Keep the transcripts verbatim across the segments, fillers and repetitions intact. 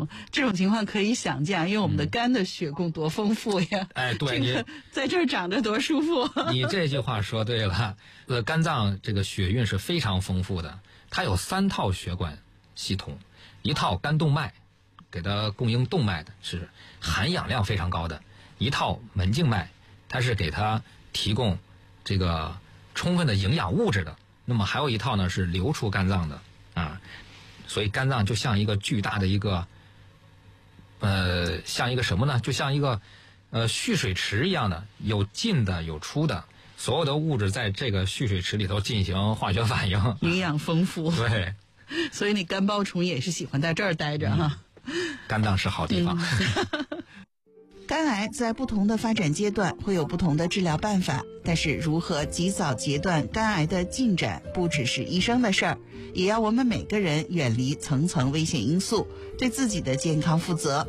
种这种情况可以想见，因为我们的肝的血供多丰富呀！ 哎，对， 这个在这儿长着多舒服。 你这句话说对了，呃，肝脏这个血运是非常丰富的，它有三套血管系统，一套肝动脉，给它供应动脉的，是含氧量非常高的；一套门静脉，它是给它提供这个充分的营养物质的。那么还有一套呢是流出肝脏的啊，所以肝脏就像一个巨大的一个，呃，像一个什么呢？就像一个呃蓄水池一样的，有进的有出的，所有的物质在这个蓄水池里头进行化学反应， 营养丰富。 对， 所以你肝包虫也是喜欢在这儿待着哈。 嗯、肝脏是好地方。 嗯肝癌在不同的发展阶段会有不同的治疗办法，但是如何及早截断肝癌的进展，不只是医生的事儿，也要我们每个人远离层层危险因素，对自己的健康负责。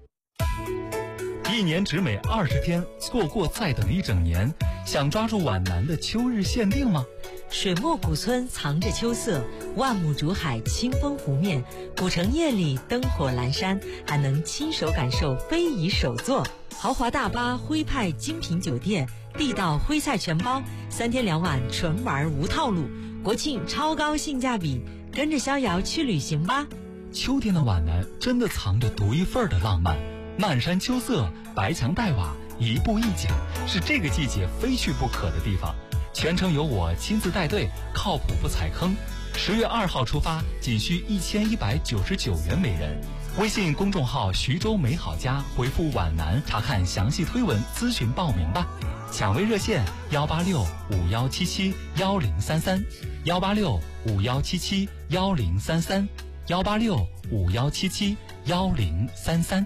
一年只美二十天，错过再等一整年。想抓住皖南的秋日限定吗？ 水墨古村藏着秋色，万亩竹海清风拂面，古城夜里灯火阑珊，还能亲手感受非遗手作。豪华大巴徽派精品酒店，地道徽菜全包，三天两晚纯玩无套路，国庆超高性价比，跟着逍遥去旅行吧。 秋天的皖南真的藏着独一份的浪漫，漫山秋色，白墙黛瓦，一步一景，是这个季节非去不可的地方。全程由我亲自带队，靠谱不踩坑。十月二号出发，仅需一千一百九十九元每人。微信公众号徐州美好家回复皖南查看详细推文，咨询报名吧。抢位热线幺八六五幺七七幺零三三，幺八六五幺七七幺零三三，幺八六五幺七七幺零三三。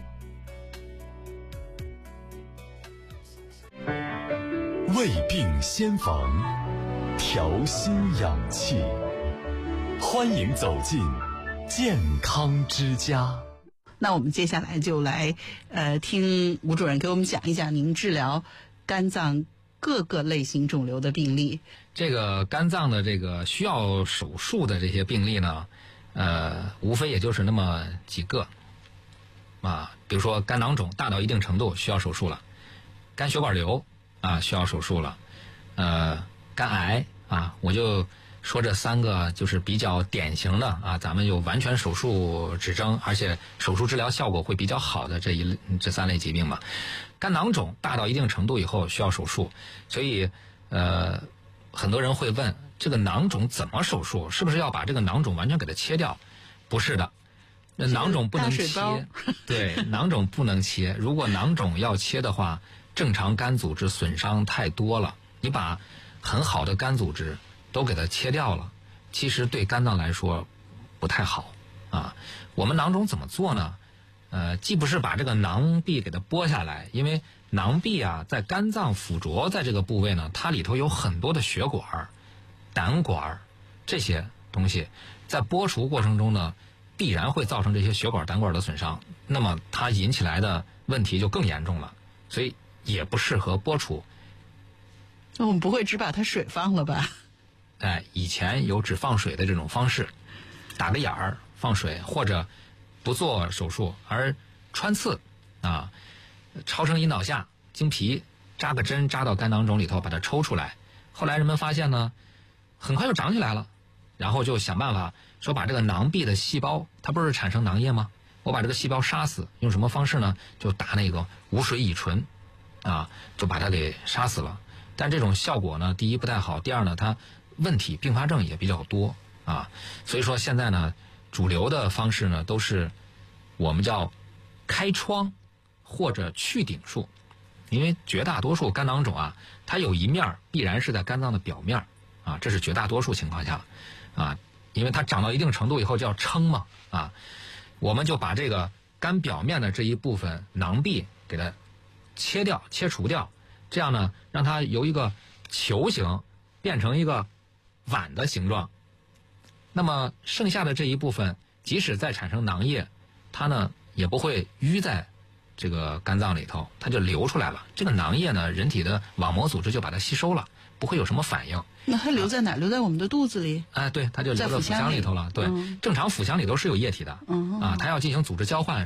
胃病先防，调心养气，欢迎走进健康之家。 那我们接下来就来呃听吴主任给我们讲一讲您治疗肝脏各个类型肿瘤的病例。 这个肝脏的这个需要手术的这些病例呢，呃，无非也就是那么几个啊，比如说肝囊肿大到一定程度需要手术了，肝血管瘤啊需要手术了，呃，肝癌啊，我就说这三个就是比较典型的啊，咱们有完全手术指征，而且手术治疗效果会比较好的这一这三类疾病嘛。肝囊肿大到一定程度以后需要手术，所以呃，很多人会问，这个囊肿怎么手术？是不是要把这个囊肿完全给它切掉？不是的，囊肿不能切，对，囊肿不能切。如果囊肿要切的话，正常肝组织损伤太多了，你把很好的肝组织都给它切掉了，其实对肝脏来说不太好啊。我们囊肿怎么做呢？呃，既不是把这个囊壁给它剥下来，因为囊壁啊，在肝脏附着在这个部位呢，它里头有很多的血管、胆管这些东西，在剥除过程中呢，必然会造成这些血管、胆管的损伤，那么它引起来的问题就更严重了，所以也不适合剥除。 我们不会只把它水放了吧？ 哎，以前有只放水的这种方式，打个眼儿放水，或者不做手术而穿刺啊，超声引导下经皮扎个针扎到肝囊肿里头，把它抽出来。后来人们发现呢，很快就长起来了，然后就想办法说把这个囊壁的细胞，它不是产生囊液吗？我把这个细胞杀死，用什么方式呢？就打那个无水乙醇啊，就把它给杀死了。但这种效果呢，第一不太好，第二呢，它问题并发症也比较多啊。所以说现在呢，主流的方式呢，都是我们叫开创或者去顶术，因为绝大多数肝囊肿啊，它有一面必然是在肝脏的表面啊，这是绝大多数情况下啊，因为它长到一定程度以后叫撑嘛啊，我们就把这个肝表面的这一部分囊壁给它切掉、切除掉。这样呢，让它由一个球形变成一个碗的形状。那么剩下的这一部分，即使再产生囊液，它呢也不会淤在这个肝脏里头，它就流出来了。这个囊液呢，人体的网膜组织就把它吸收了，不会有什么反应。 那它留在哪儿？啊、留在我们的肚子里？ 哎，对，它就留在腹腔里头了。对，嗯、正常腹腔里头是有液体的，嗯、啊，它要进行组织交换。